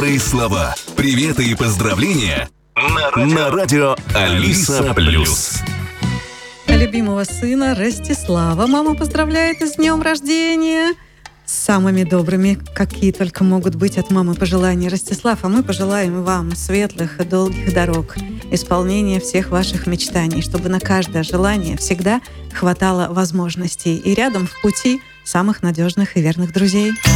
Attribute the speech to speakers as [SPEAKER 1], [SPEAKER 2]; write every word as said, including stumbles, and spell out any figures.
[SPEAKER 1] И слова, приветы и поздравления на радио, на радио Алиса Плюс.
[SPEAKER 2] Любимого сына Ростислава мама поздравляет с днем рождения. С самыми добрыми, какие только могут быть от мамы пожелания, Ростислав. А мы пожелаем вам светлых и долгих дорог, исполнения всех ваших мечтаний, чтобы на каждое желание всегда хватало возможностей. И рядом в пути самых надежных и верных друзей.